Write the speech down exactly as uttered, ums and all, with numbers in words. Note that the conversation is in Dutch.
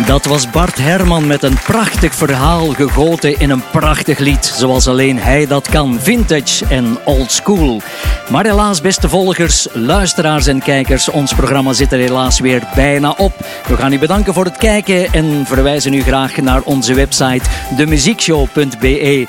Dat was Bart Herman met een prachtig verhaal gegoten in een prachtig lied. Zoals alleen hij dat kan. Vintage en old school. Maar helaas, beste volgers, luisteraars en kijkers, ons programma zit er helaas weer bijna op. We gaan u bedanken voor het kijken en verwijzen u graag naar onze website de muziekshow punt be.